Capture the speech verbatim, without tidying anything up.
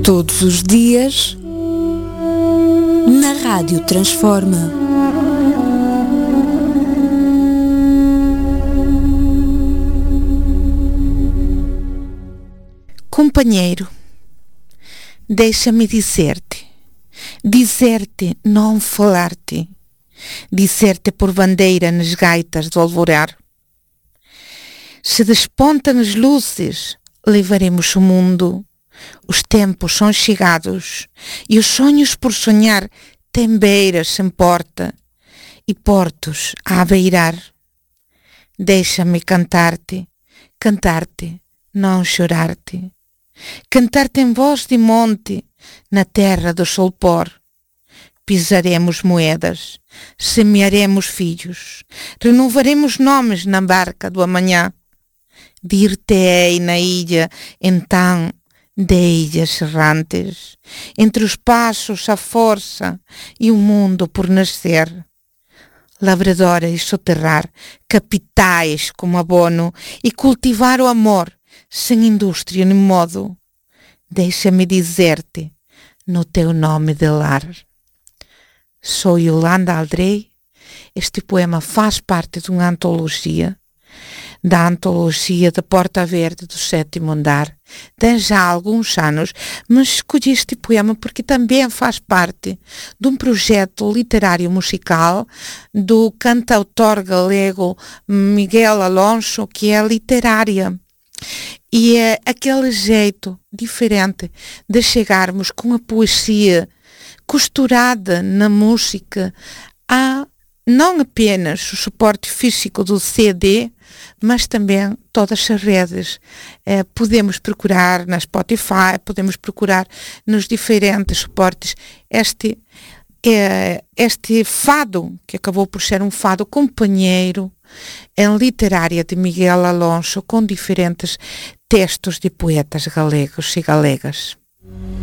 Todos os dias, na Rádio Transforma. Companheiro, deixa-me dizer-te, dizer-te, não falar-te, dizer-te por bandeira nas gaitas do alvorar. Se despontam as luzes, levaremos o mundo. Os tempos são chegados e os sonhos por sonhar têm beiras sem porta e portos a beirar. Deixa-me cantar-te, cantar-te, não chorar-te. Cantar-te em voz de monte, na terra do sol pôr. Pisaremos moedas, semearemos filhos, renovaremos nomes na barca do amanhã. Dir-te-ei na ilha, então, de ilhas errantes, entre os passos a força e o mundo por nascer. Labrador e soterrar capitais como abono e cultivar o amor sem indústria nem modo. Deixa-me dizer-te no teu nome de lar. Sou Yolanda Aldrey. Este poema faz parte de uma antologia, da antologia da Porta Verde do Sétimo Andar, tem já alguns anos, mas escolhi este poema porque também faz parte de um projeto literário musical do cantautor galego Miguel Alonso, que é literária. E é aquele jeito diferente de chegarmos com a poesia costurada na música a não apenas o suporte físico do C D, mas também todas as redes. Eh, podemos procurar na Spotify, podemos procurar nos diferentes suportes este, eh, este fado, que acabou por ser um fado companheiro em literária de Miguel Alonso, com diferentes textos de poetas galegos e galegas.